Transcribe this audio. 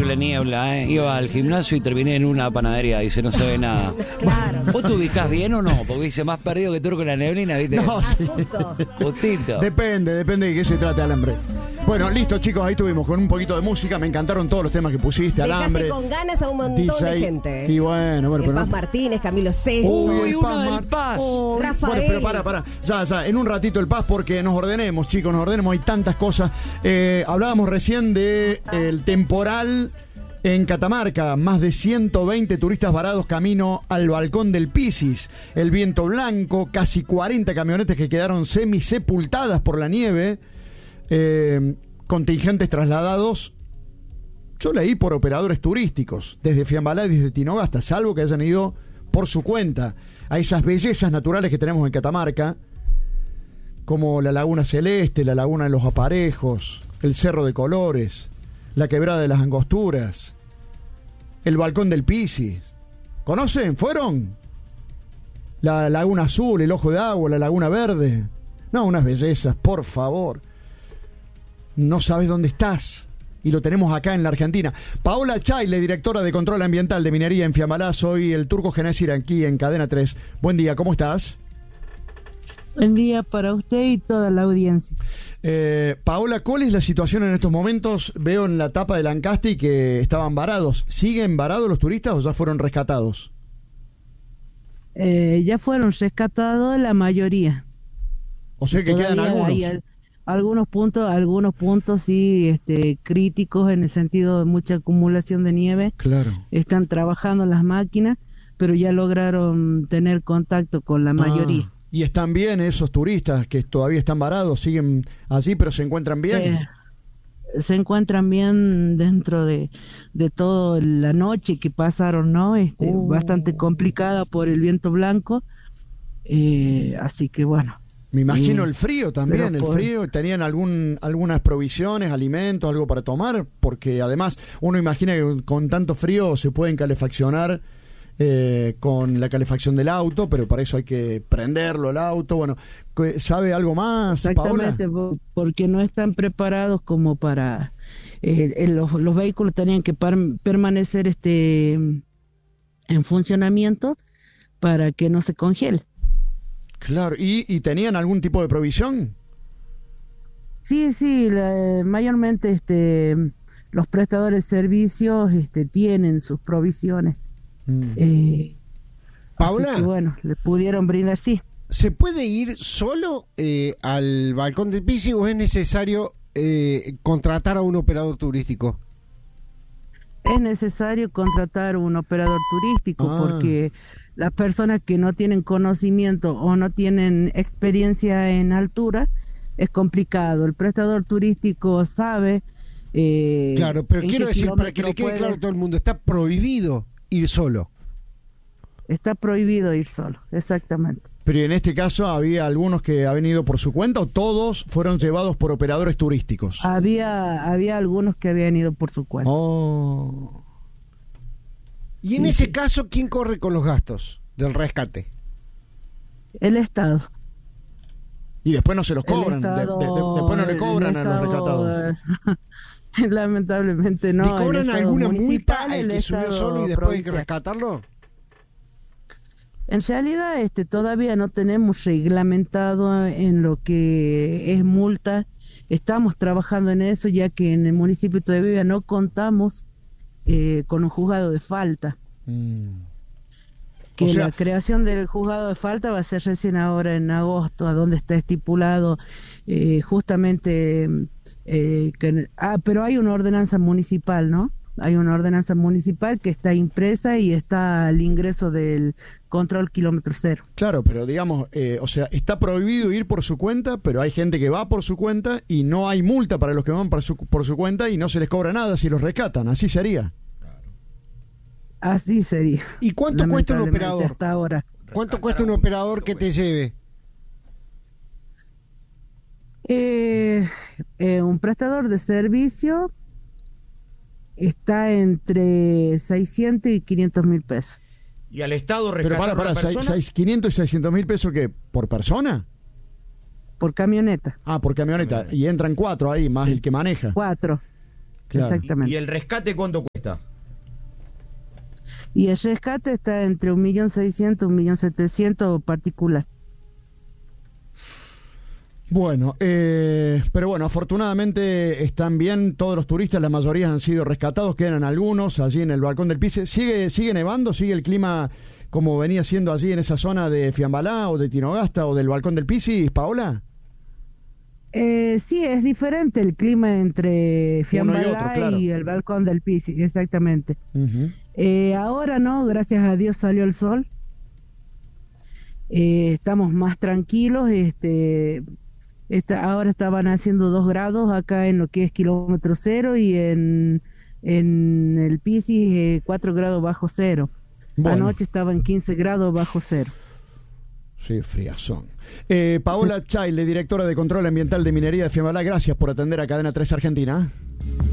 la niebla, ¿eh? Iba al gimnasio y terminé en una panadería, dice, no se ve nada. Claro. ¿Vos te ubicás bien o no? Porque dice, más perdido que turco en la neblina, ¿viste? No, sí. Justo. Justito. Depende de qué se trate Alambre. Bueno, listo, chicos, ahí estuvimos con un poquito de música. Me encantaron todos los temas que pusiste, Alambre. Dejaste con ganas a un montón DJ, de gente. Y bueno, El pero Paz no. Martínez, Camilo Sesto. Uy, el uno del Mar- Paz. Rafael. Bueno, pero para. Ya, en un ratito el Paz, porque nos ordenemos, chicos, nos ordenemos, hay tantas cosas. Hablábamos recién de el temporal en Catamarca, más de 120 turistas varados camino al balcón del Pisis. El viento blanco, casi 40 camionetas que quedaron semisepultadas por la nieve. Contingentes trasladados, yo leí, por operadores turísticos, desde Fiambalá y desde Tinogasta, salvo que hayan ido por su cuenta a esas bellezas naturales que tenemos en Catamarca, como la Laguna Celeste, la Laguna de los Aparejos, el Cerro de Colores, la Quebrada de las Angosturas, el Balcón del Pisis. ¿Conocen? ¿Fueron? La Laguna Azul, el Ojo de Agua, la Laguna Verde. No, unas bellezas, por favor. No sabes dónde estás. Y lo tenemos acá en la Argentina. Paola Chaile, directora de Control Ambiental de Minería en Fiambalá. Soy el Turco Genésir aquí en Cadena 3. Buen día, ¿cómo estás? Buen día para usted y toda la audiencia. Paola, ¿cuál es la situación en estos momentos? Veo en la tapa del Ancasti que estaban varados. ¿Siguen varados los turistas o ya fueron rescatados? Ya fueron rescatados la mayoría. O sea que quedan Todavía algunos. hay algunos puntos sí, críticos en el sentido de mucha acumulación de nieve. Claro. Están trabajando las máquinas, pero ya lograron tener contacto con la mayoría. Y están bien esos turistas que todavía están varados, siguen allí, pero se encuentran bien. Se encuentran bien dentro de toda la noche que pasaron, ¿no? Bastante complicada por el viento blanco, así que bueno. Me imagino el frío también, pero el frío. ¿Tenían algunas provisiones, alimentos, algo para tomar? Porque además uno imagina que con tanto frío se pueden calefaccionar con la calefacción del auto, pero para eso hay que prenderlo el auto. Bueno, ¿sabe algo más, Exactamente, Paola? porque no están preparados como para... los vehículos tenían que permanecer en funcionamiento para que no se congele. Claro, ¿y tenían algún tipo de provisión? Sí, mayormente los prestadores de servicios tienen sus provisiones. Paola, así que bueno, le pudieron brindar, sí. ¿se puede ir solo al balcón del Pisis o es necesario contratar a un operador turístico? Es necesario contratar un operador turístico porque las personas que no tienen conocimiento o no tienen experiencia en altura, es complicado. El prestador turístico sabe... claro, pero quiero decir, para que le quede claro a todo el mundo, está prohibido ir solo. Está prohibido ir solo, exactamente. Pero en este caso, ¿había algunos que habían ido por su cuenta o todos fueron llevados por operadores turísticos? Había algunos que habían ido por su cuenta. Y en ese caso, ¿quién corre con los gastos del rescate? El Estado. Y después no se los cobran. Después no le cobran a los rescatados. Lamentablemente no. ¿Le cobran alguna multa al que subió Estado solo y después hay que provincial. rescatarlo? En realidad todavía no tenemos reglamentado en lo que es multa. Estamos trabajando en eso, ya que en el municipio todavía no contamos con un juzgado de falta. Que la creación del juzgado de falta va a ser recién ahora en agosto, a donde está estipulado justamente pero hay una ordenanza municipal, ¿no? Hay una ordenanza municipal que está impresa y está al ingreso del control kilómetro cero. Claro, pero digamos, está prohibido ir por su cuenta, pero hay gente que va por su cuenta y no hay multa para los que van por su cuenta y no se les cobra nada si los rescatan. Así sería. Así sería. ¿Y cuánto cuesta un operador? Hasta ahora. ¿Cuánto cuesta un operador que te lleve? Un prestador de servicio está entre 600 y 500 mil pesos. ¿Y al Estado Pero rescatar a una persona? 500 y 600 mil pesos, ¿qué? ¿Por persona? Por camioneta. Por camioneta. Y entran 4 ahí, más el que maneja. 4. Claro. exactamente. ¿Y el rescate cuánto cuesta? Y el rescate está entre 1.600.000, 1.700.000 particular. Bueno, pero bueno, afortunadamente están bien todos los turistas, la mayoría han sido rescatados, quedan algunos allí en el balcón del Pise. ¿Sigue nevando? ¿Sigue el clima como venía siendo allí en esa zona de Fiambalá o de Tinogasta o del balcón del Pisi, Paola? Sí, es diferente el clima entre Uno y Fiambalá otro, claro. y el balcón del Pisi, exactamente. Ujú. Ahora no, gracias a Dios salió el sol. Estamos más tranquilos. Ahora estaban haciendo 2 grados acá en lo que es kilómetro cero y en el Pisi 4 grados bajo cero. Bueno. Anoche estaban 15 grados bajo cero. Sí, friazón. Paola Chaile, directora de Control Ambiental de Minería de Fiambalá, gracias por atender a Cadena 3 Argentina.